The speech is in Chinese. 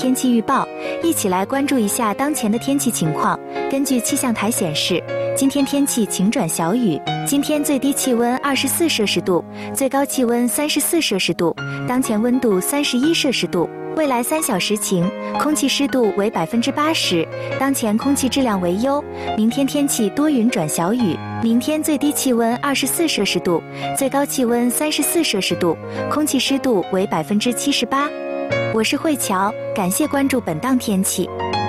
天气预报，一起来关注一下当前的天气情况。根据气象台显示，今天天气晴转小雨，今天最低气温24摄氏度，最高气温34摄氏度，当前温度31摄氏度。未来3小时晴，空气湿度为80%，当前空气质量为优。明天天气多云转小雨，明天最低气温24摄氏度，最高气温34摄氏度，空气湿度为78%。我是慧乔，感谢关注本档天气。